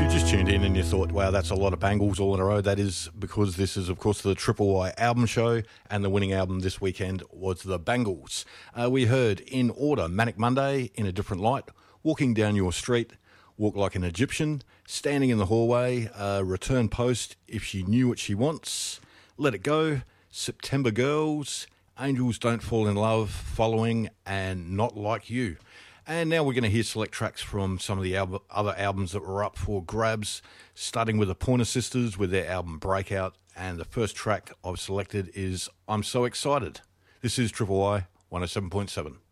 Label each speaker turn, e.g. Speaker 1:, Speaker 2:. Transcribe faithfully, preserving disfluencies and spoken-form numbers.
Speaker 1: just tuned in and you thought, wow, that's a lot of bangles all in a row. That is because this is, of course, the Triple Y album show, and the winning album this weekend was The Bangles. Uh, we heard in order Manic Monday, In a Different Light, Walking Down Your Street, Walk Like an Egyptian, Standing in the Hallway, uh, Return Post, If She Knew What She Wants, Let It Go, September Girls, Angels Don't Fall in Love, Following, and Not Like You. And now we're going to hear select tracks from some of the al- other albums that were up for grabs, starting with the Pointer Sisters with their album Breakout. And the first track I've selected is I'm So Excited. This is Triple Y one oh seven point seven.